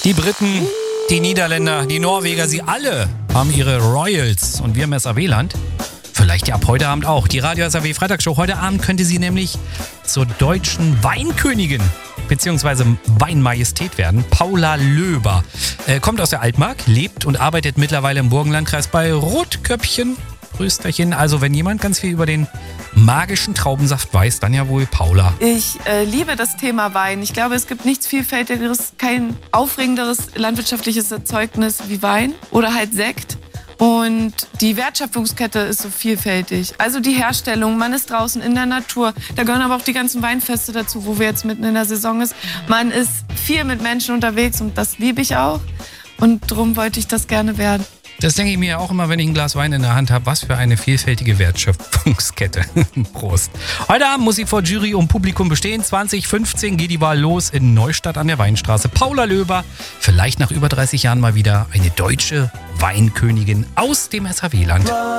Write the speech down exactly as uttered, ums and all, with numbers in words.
Die Briten, die Niederländer, die Norweger, sie alle haben ihre Royals. Und wir im S A W-Land, vielleicht ja ab heute Abend auch. Die Radio S A W Freitagsshow. Heute Abend könnte sie nämlich zur deutschen Weinkönigin bzw. Weinmajestät werden. Paula Löber. Äh, kommt aus der Altmark, lebt und arbeitet mittlerweile im Burgenlandkreis bei Rotköpfchen. Prösterchen. Also wenn jemand ganz viel über den magischen Traubensaft weiß, dann ja wohl Paula. Ich äh, liebe das Thema Wein. Ich glaube, es gibt nichts Vielfältigeres, kein aufregenderes landwirtschaftliches Erzeugnis wie Wein oder halt Sekt. Und die Wertschöpfungskette ist so vielfältig. Also die Herstellung, man ist draußen in der Natur. Da gehören aber auch die ganzen Weinfeste dazu, wo wir jetzt mitten in der Saison ist. Man ist viel mit Menschen unterwegs und das liebe ich auch. Und darum wollte ich das gerne werden. Das denke ich mir auch immer, wenn ich ein Glas Wein in der Hand habe. Was für eine vielfältige Wertschöpfungskette. Prost. Heute Abend muss sie vor Jury und Publikum bestehen. zwanzig fünfzehn geht die Wahl los in Neustadt an der Weinstraße. Paula Löber, vielleicht nach über dreißig Jahren mal wieder eine deutsche Weinkönigin aus dem S A W-Land.